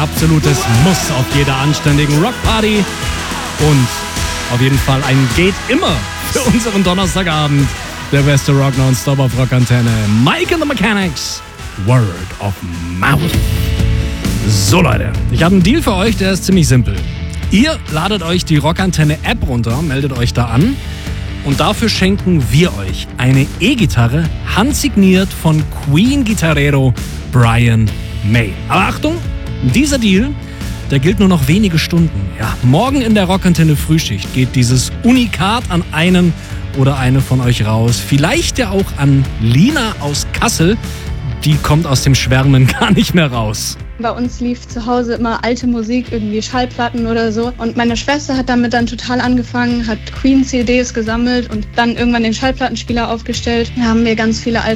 Absolutes Muss auf jeder anständigen Rockparty und auf jeden Fall ein Geht immer für unseren Donnerstagabend. Der beste Rock nonstop auf Rockantenne. Mike and the Mechanics, Word of Mouth. So Leute, ich habe einen Deal für euch, der ist ziemlich simpel. Ihr ladet euch die Rockantenne-App runter, meldet euch da an und dafür schenken wir euch eine E-Gitarre, handsigniert von Queen-Gitarrero Brian May. Aber Achtung, dieser Deal, der gilt nur noch wenige Stunden. Ja, morgen in der Rockantenne Frühschicht geht dieses Unikat an einen oder eine von euch raus. Vielleicht ja auch an Lina aus Kassel. Die kommt aus dem Schwärmen gar nicht mehr raus. Bei uns lief zu Hause immer alte Musik, irgendwie Schallplatten oder so. Und meine Schwester hat damit dann total angefangen, hat Queen-CDs gesammelt und dann irgendwann den Schallplattenspieler aufgestellt. Da haben wir ganz viele alte